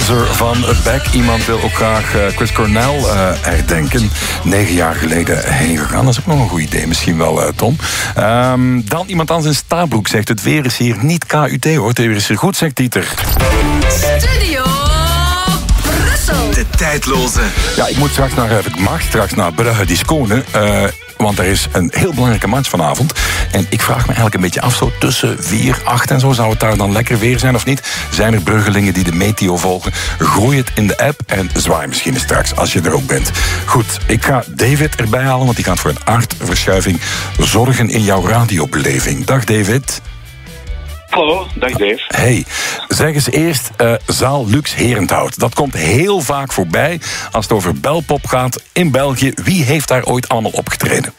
Loser van Beck. Iemand wil ook graag Chris Cornell herdenken. 9 jaar geleden heen gegaan. Dat is ook nog een goed idee, misschien wel, Tom. Dan iemand anders in Stabroek zegt... het weer is hier niet KUT, hoor. Het weer is hier goed, zegt Dieter. Studio Brussel. De tijdloze. Ja, ik mag straks naar Brugge die Skone. Want er is een heel belangrijke match vanavond. En ik vraag me eigenlijk een beetje af, zo tussen 4, 8 en zo... zou het daar dan lekker weer zijn of niet? Zijn er Bruggelingen die de meteo volgen? Gooi het in de app en zwaai misschien straks, als je er ook bent. Goed, ik ga David erbij halen, want die gaat voor een aardverschuiving zorgen in jouw radiobeleving. Dag David. Hallo, dag Dave. Hey, zeg eens eerst zaal Lux Herenthout. Dat komt heel vaak voorbij als het over belpop gaat in België. Wie heeft daar ooit allemaal opgetreden?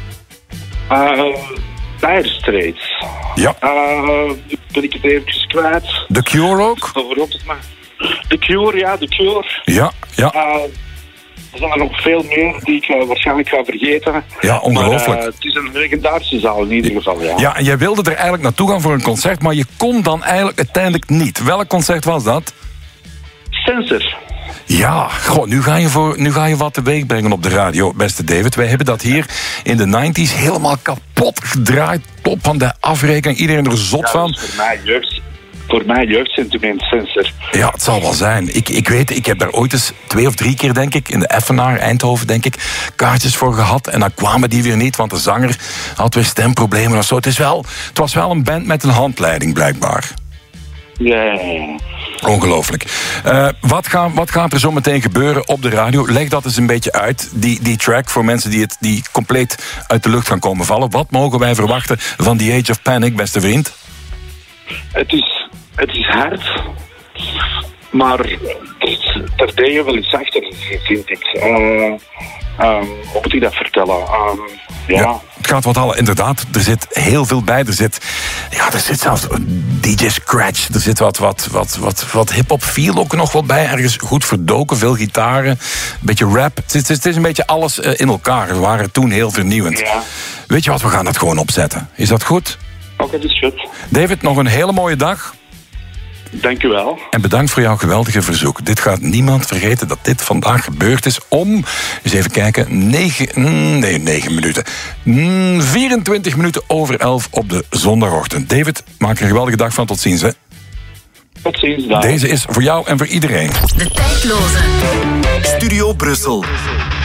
Dire Straits. Ja. Ben ik het eventjes kwijt. The Cure ook? The Cure, ja, The Cure. Ja. Er zijn er nog veel meer die ik waarschijnlijk ga vergeten. Ja, ongelooflijk. Maar, het is een legendarische zaal in ieder geval, ja. Ja, en jij wilde er eigenlijk naartoe gaan voor een concert, maar je kon dan eigenlijk uiteindelijk niet. Welk concert was dat? Sensor. Ja, goh, nu ga je wat teweeg brengen op de radio, beste David. Wij hebben dat hier in de 90s helemaal kapot gedraaid. Top van de afrekening, iedereen er zot van. Voor mij jeugdsentiment Sensor. Ja, het zal wel zijn. Ik weet, ik heb daar ooit eens 2 of 3 keer, denk ik, in de Effenaar, Eindhoven, denk ik, kaartjes voor gehad. En dan kwamen die weer niet, want de zanger had weer stemproblemen of zo. Het was wel een band met een handleiding, blijkbaar. Ja. Ongelooflijk. Wat gaat er zo meteen gebeuren op de radio? Leg dat eens een beetje uit, die track, voor mensen die compleet uit de lucht gaan komen vallen. Wat mogen wij verwachten van The Age of Panic, beste vriend? Het is hard, maar er tegen wel iets achter, vind ik. Hoe moet ik dat vertellen? Ja. Het gaat wat halen, inderdaad. Er zit heel veel bij. Er zit zelfs DJ Scratch. Er zit wat hip-hop feel ook nog wel bij. Ergens goed verdoken, veel gitaren, een beetje rap. Het is een beetje alles in elkaar. We waren toen heel vernieuwend. Ja. Weet je wat, we gaan dat gewoon opzetten. Is dat goed? Oké, dat is goed. David, nog een hele mooie dag. Dank u wel. En bedankt voor jouw geweldige verzoek. Dit gaat niemand vergeten dat dit vandaag gebeurd is om, eens even kijken, 9 minuten. 24 minuten over 11 op de zondagochtend. David, maak er een geweldige dag van. Tot ziens, hè. Tot ziens, dag. Deze is voor jou en voor iedereen. De tijdloze. Studio Brussel.